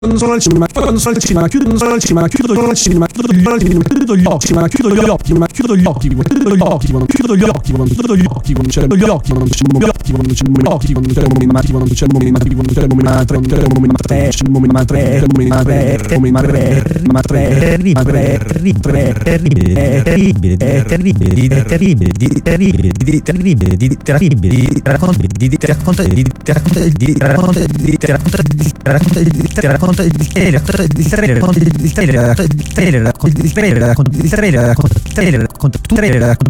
non sono al cinema, quando sono al cinema, chiudo, non sono al cinema, chiudo il cinema, chiudo gli occhi, ma chiudo gli occhi, ma chiudo gli occhi, chiudo gli occhi, chiudo gli occhi, chiudo gli occhi, quando c'è gli occhi, quando c'è gli occhi, quando c'è gli occhi, quando c'è il momento, quando c'è il momento, quando c'è il momento, quando c'è il momento, c'è il momento,